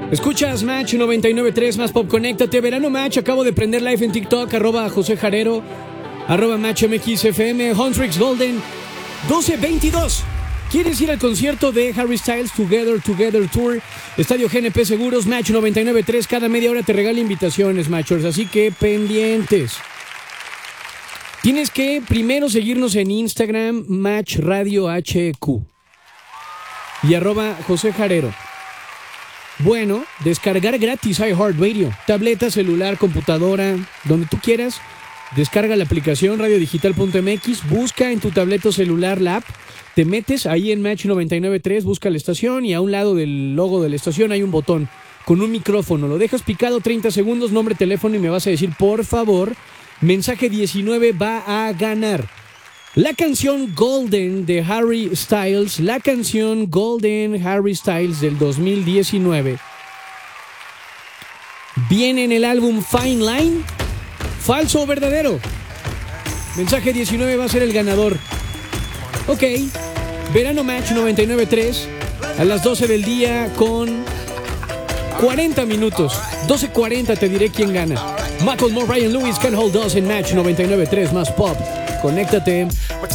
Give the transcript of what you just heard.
Escuchas Match 99.3 más Pop. Conéctate, Verano Match. Acabo de prender live en TikTok, @José Jarero, @MatchMXFM. Huntrix Golden 12:22. ¿Quieres ir al concierto de Harry Styles Together Tour? Estadio GNP Seguros, Match 99.3. Cada media hora te regala invitaciones, Matchers, así que pendientes. Tienes que primero seguirnos en Instagram, Match Radio HQ y @José Jarero. Bueno, descargar gratis iHeartRadio, tableta, celular, computadora, donde tú quieras. Descarga la aplicación radiodigital.mx, busca en tu tableta o celular la app, te metes ahí en Match 99.3, busca la estación y a un lado del logo de la estación hay un botón con un micrófono. Lo dejas picado 30 segundos, nombre, teléfono y me vas a decir, por favor, mensaje 19 va a ganar la canción Golden de Harry Styles, la canción Golden Harry Styles del 2019. Viene en el álbum Fine Line. ¿Falso o verdadero? Mensaje 19 va a ser el ganador. Ok, Verano Match 99.3 a las 12 del día con 40 minutos. 12:40 te diré quién gana. Macklemore, Ryan Lewis, Can't Hold Us en Match 99.3 más Pop. Conéctate.